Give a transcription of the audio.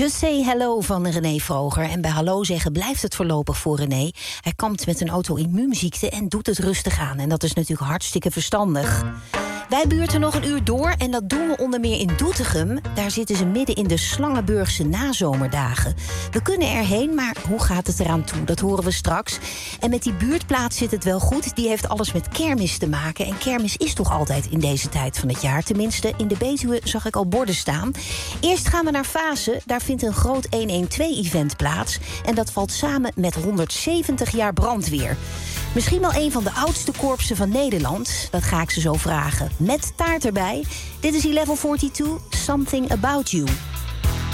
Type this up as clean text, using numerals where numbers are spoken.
Just Say Hello van René Vroger. En bij hallo zeggen blijft het voorlopig voor René. Hij kampt met een auto-immuunziekte en doet het rustig aan. En dat is natuurlijk hartstikke verstandig. Wij buurten nog een uur door en dat doen we onder meer in Doetinchem. Daar zitten ze midden in de Slangenburgse nazomerdagen. We kunnen erheen, maar hoe gaat het eraan toe? Dat horen we straks. En met die buurtplaats zit het wel goed. Die heeft alles met kermis te maken. En kermis is toch altijd in deze tijd van het jaar. Tenminste, in de Betuwe zag ik al borden staan. Eerst gaan we naar Vaassen. Daar vindt een groot 112-event plaats. En dat valt samen met 170 jaar brandweer. Misschien wel een van de oudste korpsen van Nederland. Dat ga ik ze zo vragen. Met taart erbij. Dit is Level 42, Something About You.